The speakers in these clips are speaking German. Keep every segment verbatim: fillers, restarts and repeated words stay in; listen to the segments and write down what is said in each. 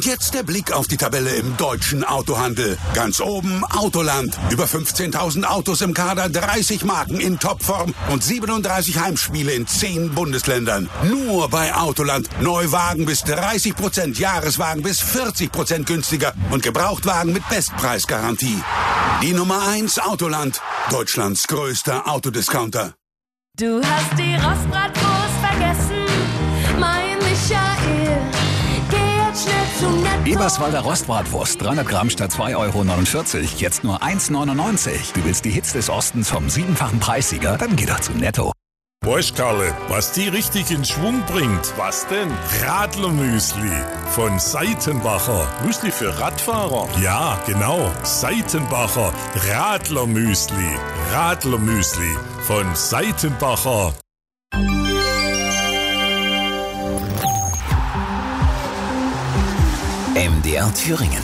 jetzt der Blick auf die Tabelle im deutschen Autohandel. Ganz oben Autoland. Über fünfzehntausend Autos im Kader, dreißig Marken in Topform und siebenunddreißig Heimspiele in zehn Bundesländern. Nur bei Autoland. Neuwagen bis dreißig Prozent, Jahreswagen bis vierzig Prozent günstiger und Gebrauchtwagen mit Bestpreisgarantie. Die Nummer eins Autoland. Deutschlands größter Autodiscounter. Du hast die Rostbratwurst vergessen, mein Michael. Geh jetzt schnell zum Netto. Eberswalder Rostbratwurst, dreihundert Gramm statt zwei Euro neunundvierzig, jetzt nur eins neunundneunzig. Du willst die Hits des Ostens vom siebenfachen Preissieger? Dann geh doch zum Netto. Weißt, Karle, was die richtig in Schwung bringt? Was denn? Radlermüsli von Seitenbacher. Müsli für Radfahrer? Ja, genau. Seitenbacher Radlermüsli. Radlermüsli von Seitenbacher. M D R Thüringen.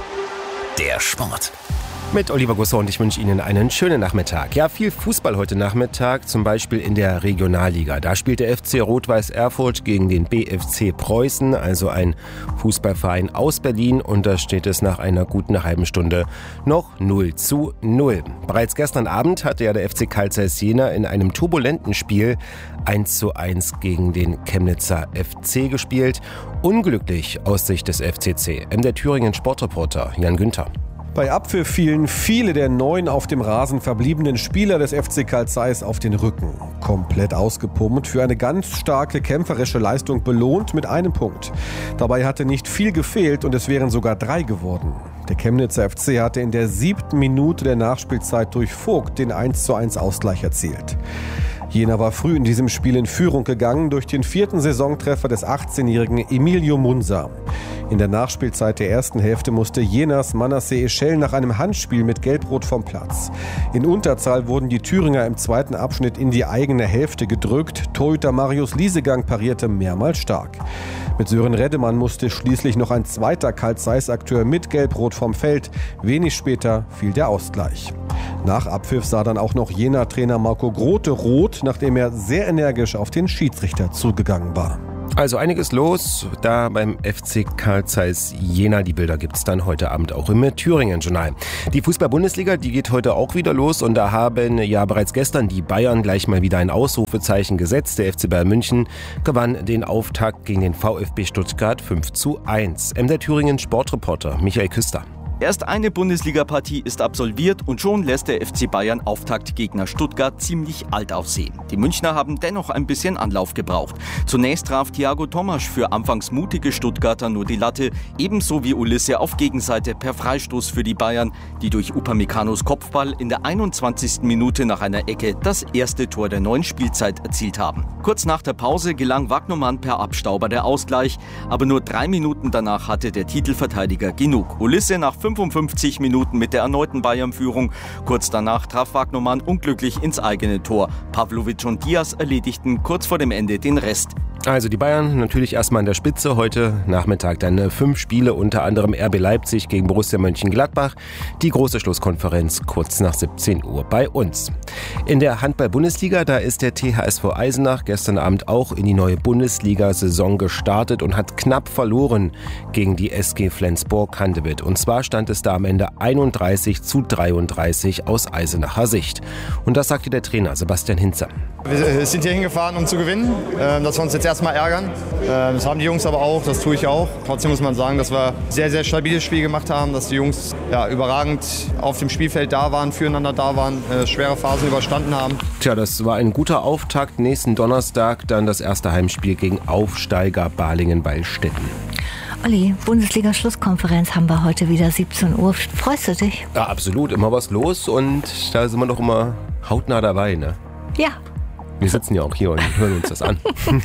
Der Sport. Mit Oliver Gusser und ich wünsche Ihnen einen schönen Nachmittag. Ja, viel Fußball heute Nachmittag, zum Beispiel in der Regionalliga. Da spielt der F C Rot-Weiß Erfurt gegen den B F C Preußen, also ein Fußballverein aus Berlin. Und da steht es nach einer guten halben Stunde noch null zu null. Bereits gestern Abend hatte ja der F C Carl Zeiss Jena in einem turbulenten Spiel eins zu eins gegen den Chemnitzer F C gespielt. Unglücklich aus Sicht des F C C. M D R Thüringen Sportreporter Jan Günther. Bei Abpfiff fielen viele der neun auf dem Rasen verbliebenen Spieler des F C Carl Zeiss auf den Rücken. Komplett ausgepumpt, für eine ganz starke kämpferische Leistung belohnt mit einem Punkt. Dabei hatte nicht viel gefehlt und es wären sogar drei geworden. Der Chemnitzer F C hatte in der siebten Minute der Nachspielzeit durch Vogt den eins zu eins Ausgleich erzielt. Jena war früh in diesem Spiel in Führung gegangen durch den vierten Saisontreffer des achtzehnjährigen Emilio Munza. In der Nachspielzeit der ersten Hälfte musste Jenas Manasseh Eschel nach einem Handspiel mit Gelb-Rot vom Platz. In Unterzahl wurden die Thüringer im zweiten Abschnitt in die eigene Hälfte gedrückt. Torhüter Marius Liesegang parierte mehrmals stark. Mit Sören Reddemann musste schließlich noch ein zweiter Carl Zeiss-Akteur mit Gelb-Rot vom Feld. Wenig später fiel der Ausgleich. Nach Abpfiff sah dann auch noch Jena-Trainer Marco Grote rot, nachdem er sehr energisch auf den Schiedsrichter zugegangen war. Also einiges los da beim F C Carl Zeiss Jena. Die Bilder gibt's dann heute Abend auch im Thüringen-Journal. Die Fußball-Bundesliga, die geht heute auch wieder los und da haben ja bereits gestern die Bayern gleich mal wieder ein Ausrufezeichen gesetzt. Der F C Bayern München gewann den Auftakt gegen den VfB Stuttgart fünf zu eins. M D R Thüringen Sportreporter Michael Küster. Erst eine Bundesliga-Partie ist absolviert und schon lässt der F C Bayern Auftaktgegner Stuttgart ziemlich alt aussehen. Die Münchner haben dennoch ein bisschen Anlauf gebraucht. Zunächst traf Thiago Tomasch für anfangs mutige Stuttgarter nur die Latte, ebenso wie Ulisse auf Gegenseite per Freistoß für die Bayern, die durch Upamecano's Kopfball in der einundzwanzigsten Minute nach einer Ecke das erste Tor der neuen Spielzeit erzielt haben. Kurz nach der Pause gelang Wagnermann per Abstauber der Ausgleich, aber nur drei Minuten danach hatte der Titelverteidiger genug. Ulisse nach fünfundfünfzig Minuten mit der erneuten Bayern-Führung. Kurz danach traf Wagnermann unglücklich ins eigene Tor. Pavlovic und Diaz erledigten kurz vor dem Ende den Rest. Also die Bayern natürlich erstmal in der Spitze. Heute Nachmittag dann fünf Spiele, unter anderem R B Leipzig gegen Borussia Mönchengladbach. Die große Schlusskonferenz kurz nach siebzehn Uhr bei uns. In der Handball-Bundesliga, da ist der T H S V Eisenach gestern Abend auch in die neue Bundesliga-Saison gestartet und hat knapp verloren gegen die S G Flensburg-Handewitt. Und zwar stand es da am Ende einunddreißig zu dreiunddreißig aus Eisenacher Sicht. Und das sagte der Trainer Sebastian Hinzer. Wir sind hier hingefahren, um zu gewinnen, dass wir uns jetzt erstmal ärgern. Das haben die Jungs aber auch, das tue ich auch. Trotzdem muss man sagen, dass wir ein sehr, sehr stabiles Spiel gemacht haben, dass die Jungs ja, überragend auf dem Spielfeld da waren, füreinander da waren, schwere Phasen überstanden haben. Tja, das war ein guter Auftakt. Nächsten Donnerstag dann das erste Heimspiel gegen Aufsteiger Balingen-Beilstetten. Olli, Bundesliga-Schlusskonferenz haben wir heute wieder siebzehn Uhr. Freust du dich? Ja, absolut. Immer was los und da sind wir doch immer hautnah dabei, ne? Ja. Wir sitzen ja auch hier und hören uns das an.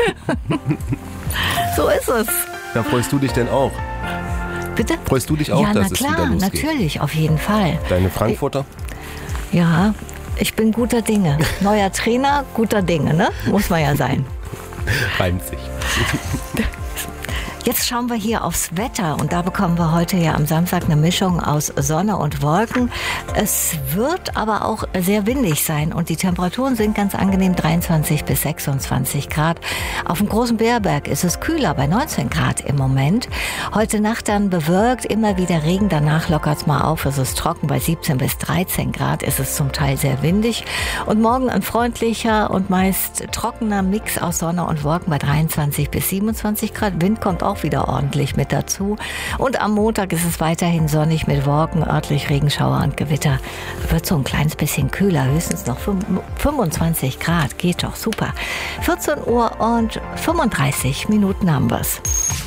So ist es. Da freust du dich denn auch? Bitte? Freust du dich auch, ja, dass klar, es wieder losgeht? Ja, natürlich, auf jeden Fall. Deine Frankfurter? Ja, ich bin guter Dinge. Neuer Trainer, guter Dinge, ne? Muss man ja sein. Reimt sich. Jetzt schauen wir hier aufs Wetter und da bekommen wir heute ja am Samstag eine Mischung aus Sonne und Wolken. Es wird aber auch sehr windig sein und die Temperaturen sind ganz angenehm, dreiundzwanzig bis sechsundzwanzig Grad. Auf dem Großen Beerberg ist es kühler, bei neunzehn Grad im Moment. Heute Nacht dann bewölkt, immer wieder Regen, danach lockert es mal auf, es ist trocken, bei siebzehn bis dreizehn Grad ist es zum Teil sehr windig. Und morgen ein freundlicher und meist trockener Mix aus Sonne und Wolken bei dreiundzwanzig bis siebenundzwanzig Grad. Wind kommt auch wieder ordentlich mit dazu. Und am Montag ist es weiterhin sonnig mit Wolken, örtlich Regenschauer und Gewitter. Wird so ein kleines bisschen kühler, höchstens noch fünfundzwanzig Grad. Geht doch super. vierzehn Uhr und fünfunddreißig Minuten haben wir's.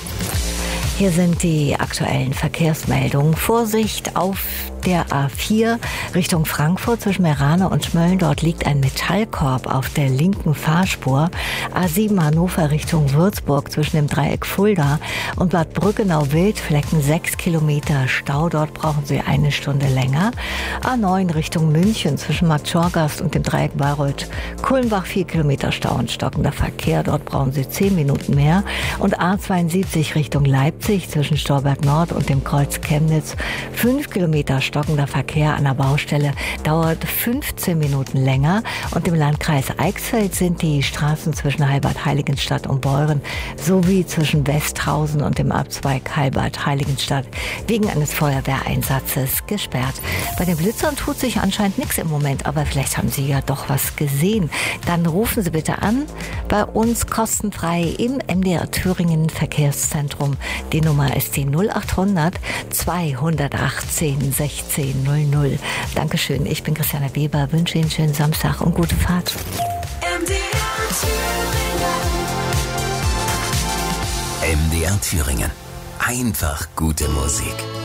Hier sind die aktuellen Verkehrsmeldungen. Vorsicht auf der A vier Richtung Frankfurt zwischen Meerane und Schmölln. Dort liegt ein Metallkorb auf der linken Fahrspur. A sieben Hannover Richtung Würzburg zwischen dem Dreieck Fulda und Bad Brückenau-Wildflecken sechs Kilometer Stau. Dort brauchen Sie eine Stunde länger. A neun Richtung München zwischen Markt Schorgast und dem Dreieck Bayreuth-Kulmbach vier Kilometer Stau und stockender Verkehr. Dort brauchen Sie zehn Minuten mehr. Und A zweiundsiebzig Richtung Leipzig zwischen Storberg Nord und dem Kreuz Chemnitz fünf Kilometer stockender Verkehr an der Baustelle, dauert fünfzehn Minuten länger. Und im Landkreis Eichsfeld sind die Straßen zwischen Heilbad-Heiligenstadt und Beuren sowie zwischen Westhausen und dem Abzweig Heilbad-Heiligenstadt wegen eines Feuerwehreinsatzes gesperrt. Bei den Blitzern tut sich anscheinend nichts im Moment, aber vielleicht haben Sie ja doch was gesehen. Dann rufen Sie bitte an, bei uns kostenfrei im M D R Thüringen Verkehrszentrum. Die Nummer ist die null achthundert zweihundertachtzehn sechzehn null null. Dankeschön, ich bin Christiane Weber, wünsche Ihnen einen schönen Samstag und gute Fahrt. M D R Thüringen. M D R Thüringen. Einfach gute Musik.